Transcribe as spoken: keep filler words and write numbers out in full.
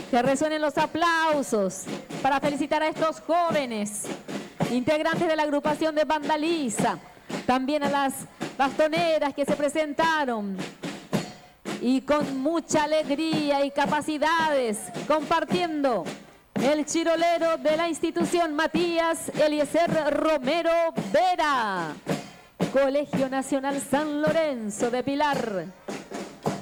Que resuenen los aplausos para felicitar a estos jóvenes, integrantes de la agrupación de Vandaliza, también a las bastoneras que se presentaron y con mucha alegría y capacidades compartiendo el chirolero de la institución Matías Eliezer Romero Vera, Colegio Nacional San Lorenzo de Pilar.